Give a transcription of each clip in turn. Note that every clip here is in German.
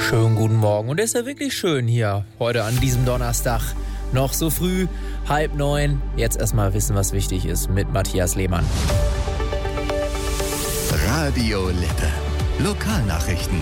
Schönen guten Morgen. Und es ist ja wirklich schön hier heute an diesem Donnerstag. Noch so früh, 8:30. Jetzt erstmal wissen, was wichtig ist mit Matthias Lehmann. Radio Lippe. Lokalnachrichten.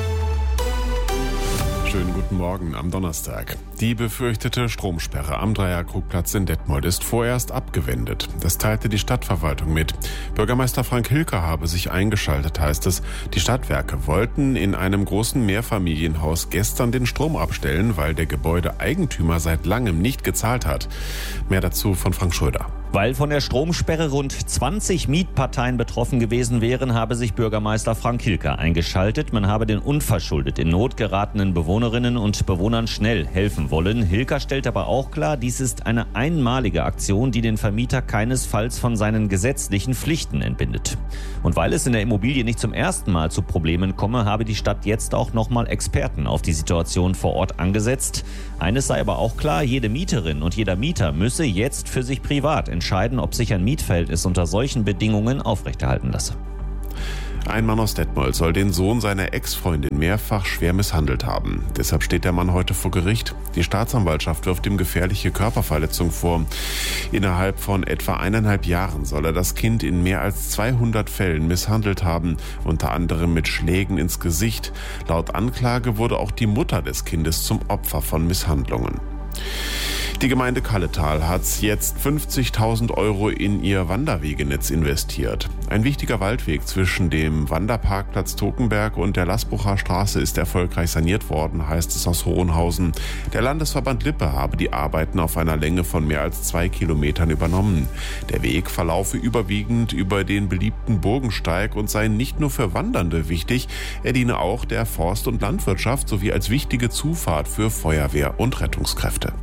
Schönen guten Morgen am Donnerstag. Die befürchtete Stromsperre am Dreierkrugplatz in Detmold ist vorerst abgewendet. Das teilte die Stadtverwaltung mit. Bürgermeister Frank Hilker habe sich eingeschaltet, heißt es. Die Stadtwerke wollten in einem großen Mehrfamilienhaus gestern den Strom abstellen, weil der Gebäudeeigentümer seit langem nicht gezahlt hat. Mehr dazu von Frank Schröder. Weil von der Stromsperre rund 20 Mietparteien betroffen gewesen wären, habe sich Bürgermeister Frank Hilker eingeschaltet. Man habe den unverschuldet in Not geratenen Bewohnerinnen und Bewohnern schnell helfen wollen. Hilker stellt aber auch klar, dies ist eine einmalige Aktion, die den Vermieter keinesfalls von seinen gesetzlichen Pflichten entbindet. Und weil es in der Immobilie nicht zum ersten Mal zu Problemen komme, habe die Stadt jetzt auch nochmal Experten auf die Situation vor Ort angesetzt. Eines sei aber auch klar, jede Mieterin und jeder Mieter müsse jetzt für sich privat entscheiden, ob sich ein Mietverhältnis unter solchen Bedingungen aufrechterhalten lasse. Ein Mann aus Detmold soll den Sohn seiner Ex-Freundin mehrfach schwer misshandelt haben. Deshalb steht der Mann heute vor Gericht. Die Staatsanwaltschaft wirft ihm gefährliche Körperverletzung vor. Innerhalb von etwa 1,5 Jahren soll er das Kind in mehr als 200 Fällen misshandelt haben, unter anderem mit Schlägen ins Gesicht. Laut Anklage wurde auch die Mutter des Kindes zum Opfer von Misshandlungen. Die Gemeinde Kalletal hat jetzt 50.000 Euro in ihr Wanderwegenetz investiert. Ein wichtiger Waldweg zwischen dem Wanderparkplatz Tokenberg und der Lasbucher Straße ist erfolgreich saniert worden, heißt es aus Hohenhausen. Der Landesverband Lippe habe die Arbeiten auf einer Länge von mehr als 2 Kilometern übernommen. Der Weg verlaufe überwiegend über den beliebten Burgensteig und sei nicht nur für Wandernde wichtig, er diene auch der Forst- und Landwirtschaft sowie als wichtige Zufahrt für Feuerwehr und Rettungskräfte.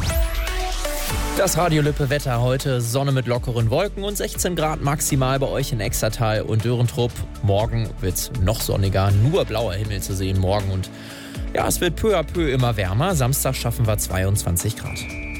Das Radio Lippe Wetter heute, Sonne mit lockeren Wolken und 16 Grad maximal bei euch in Extertal und Dörentrupp. Morgen wird es noch sonniger, nur blauer Himmel zu sehen morgen und ja, es wird peu à peu immer wärmer. Samstag schaffen wir 22 Grad.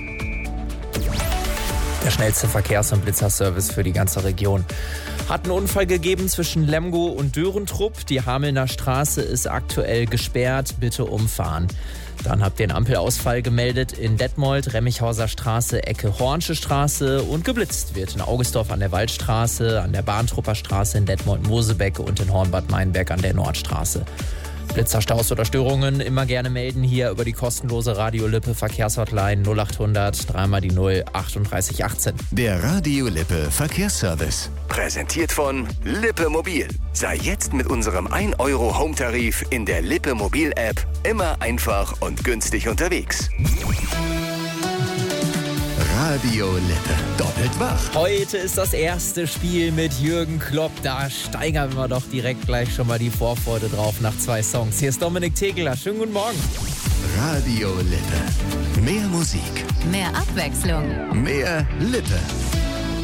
Der schnellste Verkehrs- und Blitzerservice für die ganze Region. Hat einen Unfall gegeben zwischen Lemgo und Dörentrupp. Die Hamelner Straße ist aktuell gesperrt, bitte umfahren. Dann habt ihr einen Ampelausfall gemeldet in Detmold, Remmichhauser Straße, Ecke Hornsche Straße und geblitzt wird in Augustdorf an der Waldstraße, an der Bahntrupper Straße in Detmold-Mosebeck und in Hornbad Meinberg an der Nordstraße. Blitzerstaus oder Störungen immer gerne melden hier über die kostenlose Radio Lippe Verkehrshotline 0800 3 die 0 38 18. Der Radio Lippe Verkehrsservice. Präsentiert von Lippe Mobil. Sei jetzt mit unserem 1 Euro Home-Tarif in der Lippe Mobil-App immer einfach und günstig unterwegs. Radio Lippe. Doppelt wach. Heute ist das erste Spiel mit Jürgen Klopp. Da steigern wir doch direkt gleich schon mal die Vorfreude drauf nach 2 Songs. Hier ist Dominik Tegeler. Schönen guten Morgen. Radio Lippe. Mehr Musik. Mehr Abwechslung. Mehr Lippe.